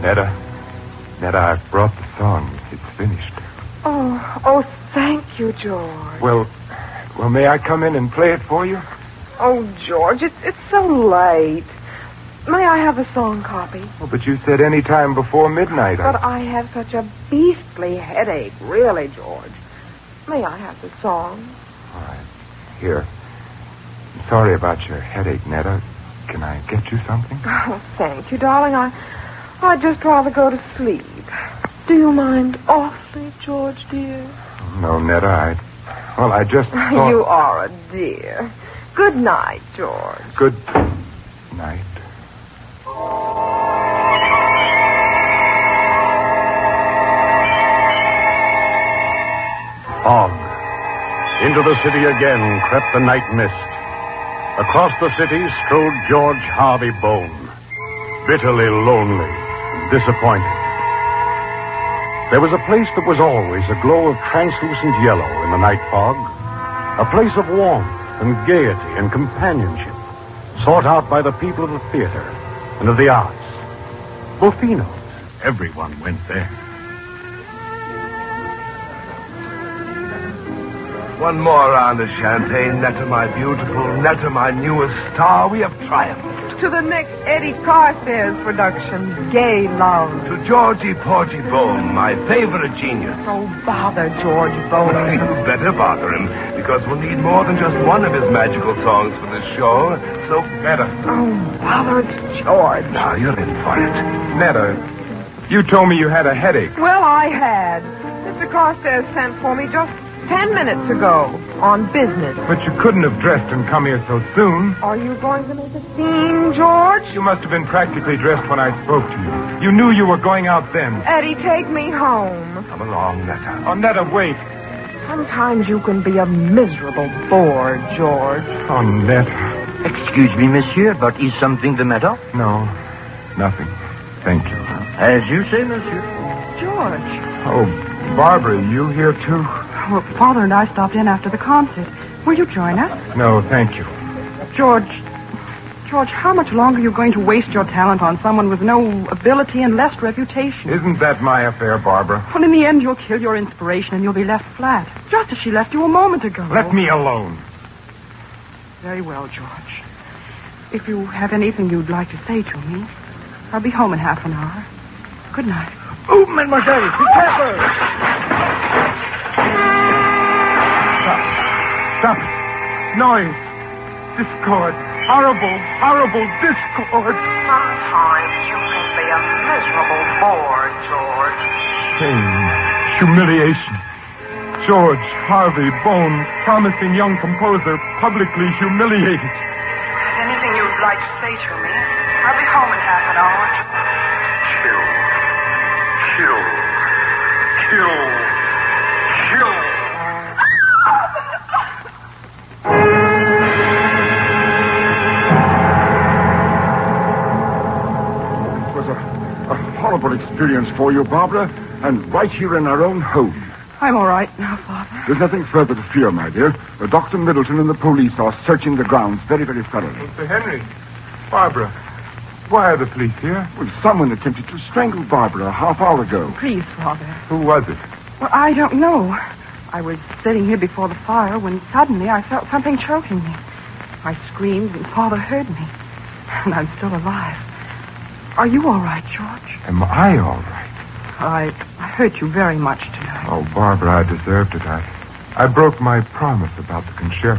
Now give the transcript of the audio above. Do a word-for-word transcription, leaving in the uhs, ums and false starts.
Netta, Netta, I've brought the song. It's finished. Oh, oh, thank you, George. Well, well, may I come in and play it for you? Oh, George, it's, it's so late. May I have the song copy? Oh, but you said any time before midnight. But I... I have such a beastly headache, really, George. May I have the song? All right. Here. I'm sorry about your headache, Netta. Can I get you something? Oh, thank you, darling. I, I'd just rather go to sleep. Do you mind awfully, George, dear? No, Netta, I... Well, I just thought... You are a dear. Good night, George. Good night. Fog. Into the city again crept the night mist. Across the city strode George Harvey Bone, bitterly lonely and disappointed. There was a place that was always a glow of translucent yellow in the night fog, a place of warmth and gaiety and companionship, sought out by the people of the theater and of the arts. Bofino's, everyone went there. One more round of champagne, Netta, my beautiful, Netta, my newest star. We have triumphed. To the next Eddie Carstairs production, Gay Love. To Georgie Porgy Bone, my favorite genius. Oh, bother George Bone. You better bother him, because we'll need more than just one of his magical songs for this show. So, Netta. Oh, bother, it's George. Now, you're in for it. Netta, you told me you had a headache. Well, I had. Mister Carstairs sent for me just ten minutes ago on business. But you couldn't have dressed and come here so soon. Are you going to make a scene, George? You must have been practically dressed when I spoke to you. You knew you were going out then. Eddie, take me home. Come along, Netta. Oh, Netta, wait. Sometimes you can be a miserable bore, George. Oh, Netta. Excuse me, monsieur, but is something the matter? No, nothing. Thank you. As you say, monsieur. George. Oh, Barbara, you here too? Well, Father and I stopped in after the concert. Will you join us? No, thank you. George, George, how much longer are you going to waste your talent on someone with no ability and less reputation? Isn't that my affair, Barbara? Well, in the end, you'll kill your inspiration and you'll be left flat, just as she left you a moment ago. Let me alone. Very well, George. If you have anything you'd like to say to me, I'll be home in half an hour. Good night. Oh, mademoiselle, be careful! Stop it. Noise. Discord. Horrible, horrible discord. Sometimes you can be a miserable bore, George. Shame. Humiliation. George Harvey Bone, promising young composer, publicly humiliated. Anything you'd like to say to me? I'll be home in half an hour. Kill. Kill. Kill. Kill. It was a, a horrible experience for you, Barbara, and right here in our own home. I'm all right now, Father. There's nothing further to fear, my dear. Uh, Doctor Middleton and the police are searching the grounds very, very thoroughly. Mister Henry. Barbara. Why are the police here? Well, someone attempted to strangle Barbara a half hour ago. Please, Father. Who was it? Well, I don't know. I was sitting here before the fire when suddenly I felt something choking me. I screamed and Father heard me. And I'm still alive. Are you all right, George? Am I all right? I, I hurt you very much tonight. Oh, Barbara, I deserved it. I, I broke my promise about the concerto.